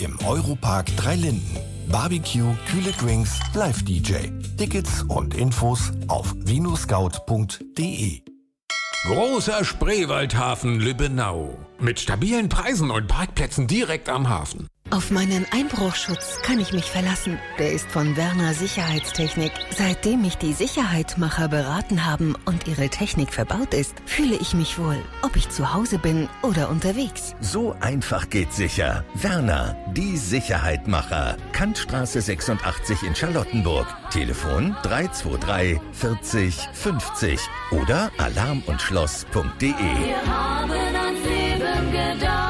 im Europark Dreilinden. Barbecue, kühle Drinks, Live-DJ. Tickets und Infos auf vinoscout.de. Großer Spreewaldhafen Lübbenau. Mit stabilen Preisen und Parkplätzen direkt am Hafen. Auf meinen Einbruchschutz kann ich mich verlassen. Der ist von Werner Sicherheitstechnik. Seitdem mich die Sicherheitmacher beraten haben und ihre Technik verbaut ist, fühle ich mich wohl, ob ich zu Hause bin oder unterwegs. So einfach geht sicher. Werner, die Sicherheitmacher. Kantstraße 86 in Charlottenburg. Telefon 323 40 50 oder alarmundschloss.de. Wir haben ans Leben gedacht.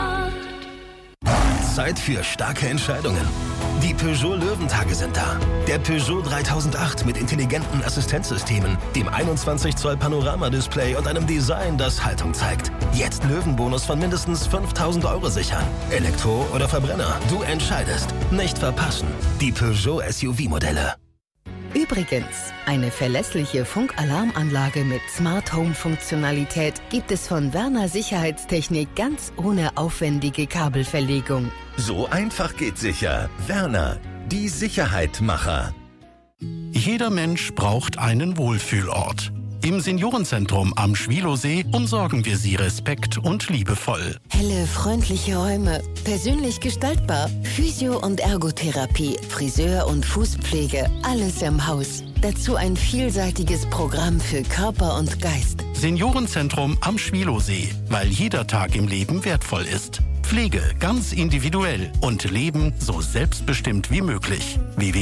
Zeit für starke Entscheidungen. Die Peugeot Löwentage sind da. Der Peugeot 3008 mit intelligenten Assistenzsystemen, dem 21 Zoll Panoramadisplay und einem Design, das Haltung zeigt. Jetzt Löwenbonus von mindestens 5.000 € sichern. Elektro oder Verbrenner, du entscheidest. Nicht verpassen. Die Peugeot SUV-Modelle. Übrigens, eine verlässliche Funkalarmanlage mit Smart Home Funktionalität gibt es von Werner Sicherheitstechnik ganz ohne aufwendige Kabelverlegung. So einfach geht sicher. Werner, die Sicherheitmacher. Jeder Mensch braucht einen Wohlfühlort. Im Seniorenzentrum am Schwilosee umsorgen wir Sie respekt- und liebevoll. Helle, freundliche Räume, persönlich gestaltbar, Physio- und Ergotherapie, Friseur- und Fußpflege, alles im Haus. Dazu ein vielseitiges Programm für Körper und Geist. Seniorenzentrum am Schwilosee, weil jeder Tag im Leben wertvoll ist. Pflege ganz individuell und Leben so selbstbestimmt wie möglich.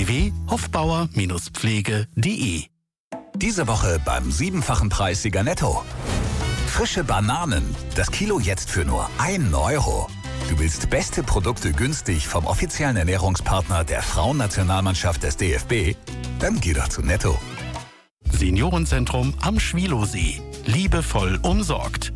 www.hofbauer-pflege.de. Diese Woche beim 7-fachen Preissieger Netto. Frische Bananen. Das Kilo jetzt für nur 1 €. Du willst beste Produkte günstig vom offiziellen Ernährungspartner der Frauennationalmannschaft des DFB? Dann geh doch zu Netto. Seniorenzentrum am Schwilosee. Liebevoll umsorgt.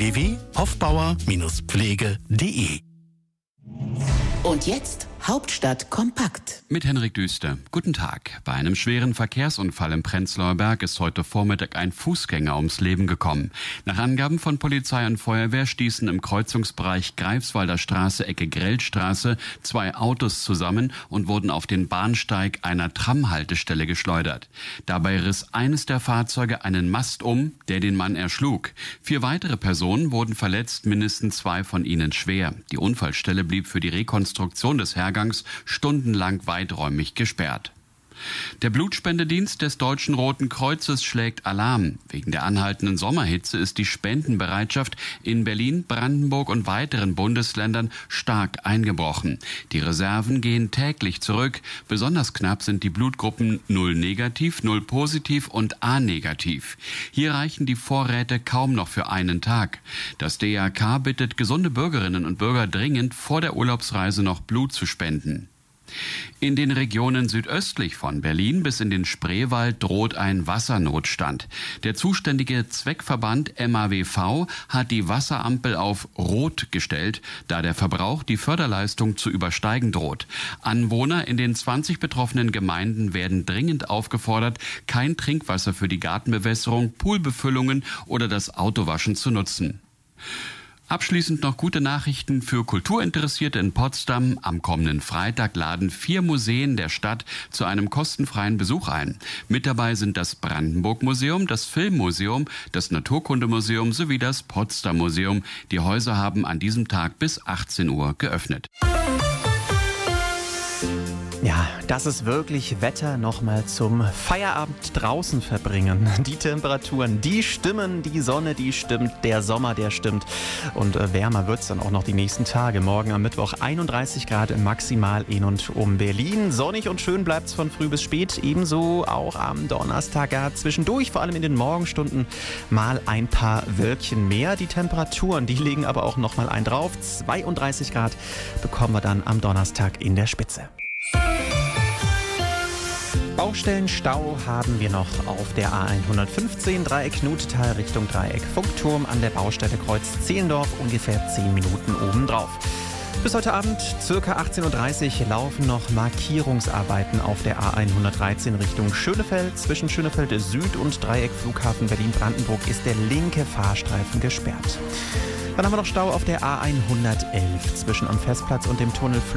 www.hofbauer-pflege.de. Und jetzt Hauptstadt kompakt. Mit Henrik Düster. Guten Tag. Bei einem schweren Verkehrsunfall im Prenzlauer Berg ist heute Vormittag ein Fußgänger ums Leben gekommen. Nach Angaben von Polizei und Feuerwehr stießen im Kreuzungsbereich Greifswalder Straße, Ecke Grellstraße, 2 Autos zusammen und wurden auf den Bahnsteig einer Tramhaltestelle geschleudert. Dabei riss eines der Fahrzeuge einen Mast um, der den Mann erschlug. 4 weitere Personen wurden verletzt, mindestens 2 von ihnen schwer. Die Unfallstelle blieb für die Rekonstruktion des Hergangs stundenlang weiträumig gesperrt. Der Blutspendedienst des Deutschen Roten Kreuzes schlägt Alarm. Wegen der anhaltenden Sommerhitze ist die Spendenbereitschaft in Berlin, Brandenburg und weiteren Bundesländern stark eingebrochen. Die Reserven gehen täglich zurück. Besonders knapp sind die Blutgruppen 0 negativ, 0 positiv und A negativ. Hier reichen die Vorräte kaum noch für einen Tag. Das DRK bittet gesunde Bürgerinnen und Bürger dringend, vor der Urlaubsreise noch Blut zu spenden. In den Regionen südöstlich von Berlin bis in den Spreewald droht ein Wassernotstand. Der zuständige Zweckverband MAWV hat die Wasserampel auf Rot gestellt, da der Verbrauch die Förderleistung zu übersteigen droht. Anwohner in den 20 betroffenen Gemeinden werden dringend aufgefordert, kein Trinkwasser für die Gartenbewässerung, Poolbefüllungen oder das Autowaschen zu nutzen. Abschließend noch gute Nachrichten für Kulturinteressierte in Potsdam. Am kommenden Freitag laden 4 Museen der Stadt zu einem kostenfreien Besuch ein. Mit dabei sind das Brandenburg-Museum, das Filmmuseum, das Naturkundemuseum sowie das Potsdam-Museum. Die Häuser haben an diesem Tag bis 18 Uhr geöffnet. Ja, das ist wirklich Wetter nochmal zum Feierabend draußen verbringen. Die Temperaturen, die stimmen, die Sonne, die stimmt, der Sommer, der stimmt. Und wärmer wird es dann auch noch die nächsten Tage. Morgen am Mittwoch 31 Grad maximal in und um Berlin. Sonnig und schön bleibt es von früh bis spät. Ebenso auch am Donnerstag, ja, zwischendurch, vor allem in den Morgenstunden, mal ein paar Wölkchen mehr. Die Temperaturen, die legen aber auch nochmal einen drauf. 32 Grad bekommen wir dann am Donnerstag in der Spitze. Baustellenstau haben wir noch auf der A115 Dreieck Nuttal Richtung Dreieck Funkturm an der Baustelle Kreuz Zehlendorf, ungefähr 10 Minuten obendrauf. Bis heute Abend, ca. 18.30 Uhr, laufen noch Markierungsarbeiten auf der A113 Richtung Schönefeld. Zwischen Schönefeld Süd und Dreieck Flughafen Berlin-Brandenburg ist der linke Fahrstreifen gesperrt. Dann haben wir noch Stau auf der A111 zwischen am Festplatz und dem Tunnel